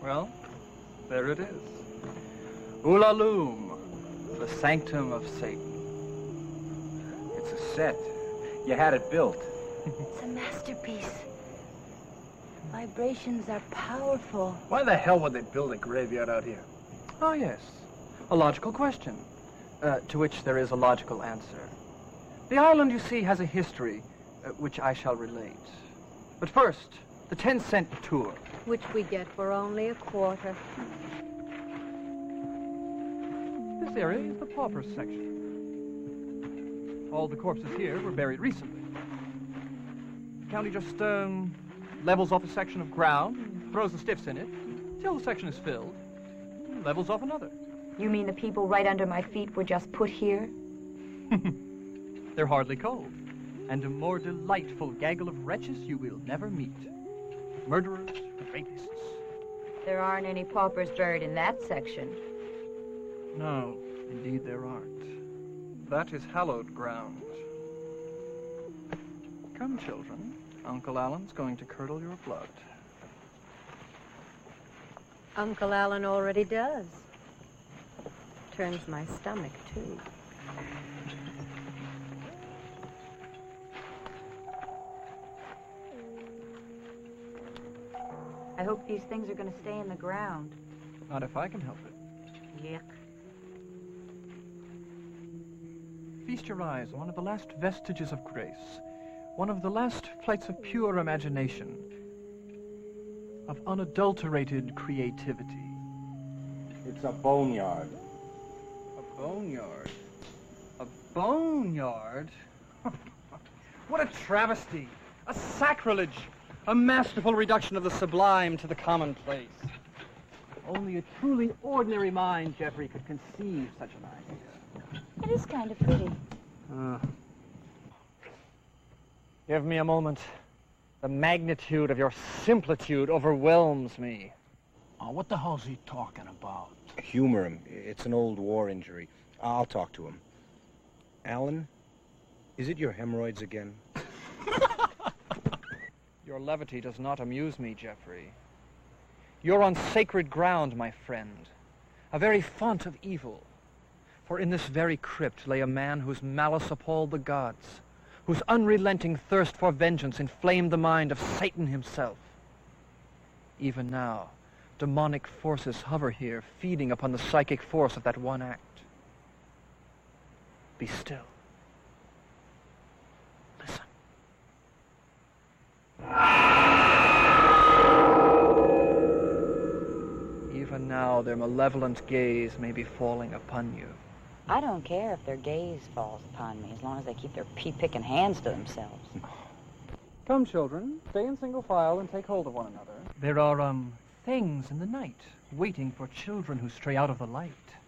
Well, there it is. Ulalume, the sanctum of Satan. It's a set. You had it built. It's a masterpiece. Vibrations are powerful. Why the hell would they build a graveyard out here? Oh, yes. A logical question, to which there is a logical answer. The island, you see, has a history, which I shall relate. But first, the 10-cent tour. Which we get for only a quarter. This area is the paupers section. All the corpses here were buried recently. The county just levels off a section of ground, throws the stiffs in it, till the section is filled, and levels off another. You mean the people right under my feet were just put here? They're hardly cold, and a more delightful gaggle of wretches you will never meet. Murderers, rapists. There aren't any paupers buried in that section. No, indeed there aren't. That is hallowed ground. Come, children. Uncle Alan's going to curdle your blood. Uncle Alan already does. Turns my stomach, too. I hope these things are going to stay in the ground. Not if I can help it. Yuck. Feast your eyes on one of the last vestiges of grace, one of the last flights of pure imagination, of unadulterated creativity. It's a boneyard. A boneyard? A boneyard? What a travesty! A sacrilege! A masterful reduction of the sublime to the commonplace. Only a truly ordinary mind, Jeffrey, could conceive such an idea. It is kind of pretty. Give me a moment. The magnitude of your similitude overwhelms me. Oh, what the hell's he talking about? Humor him. It's an old war injury. I'll talk to him. Alan, is it your hemorrhoids again? Your levity does not amuse me, Jeffrey. You're on sacred ground, my friend, a very font of evil. For in this very crypt lay a man whose malice appalled the gods, whose unrelenting thirst for vengeance inflamed the mind of Satan himself. Even now, demonic forces hover here, feeding upon the psychic force of that one act. Be still. Listen. Even now, their malevolent gaze may be falling upon you. I don't care if their gaze falls upon me, as long as they keep their pea-picking hands to themselves. Come, children, stay in single file and take hold of one another. There are, things in the night, waiting for children who stray out of the light.